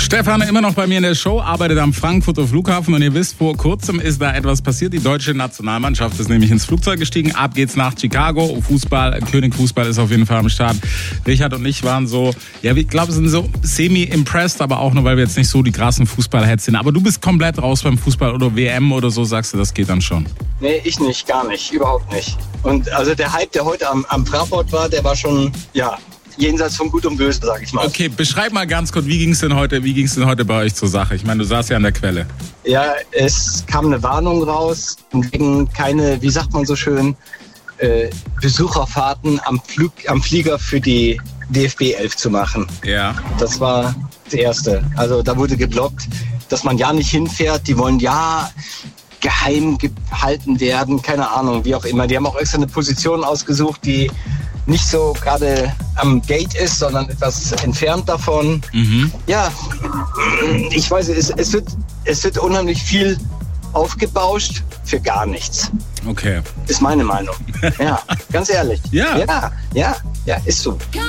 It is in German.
Stefan, immer noch bei mir in der Show, arbeitet am Frankfurter Flughafen und ihr wisst, vor kurzem ist da etwas passiert. Die deutsche Nationalmannschaft ist nämlich ins Flugzeug gestiegen. Ab geht's nach Chicago. König Fußball ist auf jeden Fall am Start. Richard und ich waren so, ja, ich glaube, sind so semi-impressed, aber auch nur, weil wir jetzt nicht so die krassen Fußballheads sind. Aber du bist komplett raus beim Fußball oder WM oder so, sagst du, das geht dann schon? Nee, ich nicht, gar nicht, überhaupt nicht. Und also der Hype, der heute am Fraport war, der war schon, ja, jenseits von Gut und Böse, sag ich mal. Okay, beschreib mal ganz kurz, wie ging's denn heute bei euch zur Sache? Ich meine, du saßt ja an der Quelle. Ja, es kam eine Warnung raus, wegen keine, wie sagt man so schön, Besucherfahrten am Flieger für die DFB 11 zu machen. Ja. Das war das Erste. Also da wurde geblockt, dass man ja nicht hinfährt. Die wollen ja geheim gehalten werden, keine Ahnung, wie auch immer. Die haben auch extra eine Position ausgesucht, die nicht so gerade am Gate ist, sondern etwas entfernt davon. Mhm. Ja, ich weiß, es wird unheimlich viel aufgebauscht für gar nichts. Okay. Ist meine Meinung. Ja, ganz ehrlich. Ja. Ja, ist so.